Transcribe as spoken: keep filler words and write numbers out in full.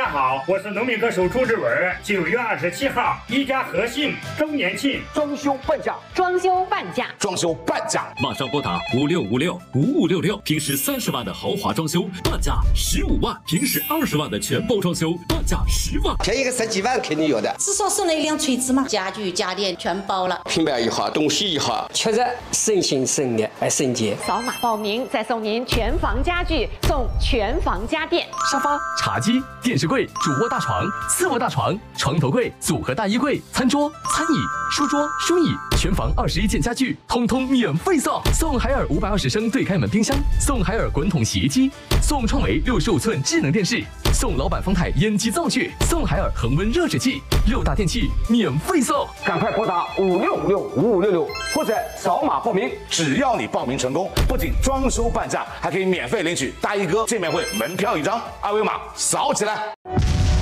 家好，我是农民课手出之文。九月二十七号，一家和信周年庆装修半价， 装修半价， 装修半价， 马上拨打五六五六五五六六，平时三十万的豪华装修半价十五万，平时二十万的全包装修半价十万， 便宜个十几万肯定有的， 至少送了一辆锤子嘛，家具家电全包了， 平板一号，东西一号， 确实省心省力还省钱。 扫码报名再送您全房家具，送全房家电， 沙发、茶几、电视柜、主卧大床、次卧大床、床头柜、组合大衣柜、餐桌、餐椅、书桌、书椅，全房二十一件家具，通通免费送。送海尔五百二十升对开门冰箱，送海尔滚筒洗衣机，送创维六十五寸智能电视，送老板方太烟机灶具，送海尔恒温热水器，六大电器免费送。 赶快拨打五六五六五五六六，或者扫码报名。 只要你报名成功，不仅装修半价，还可以免费领取大衣哥见面会门票一张，二维码扫起来。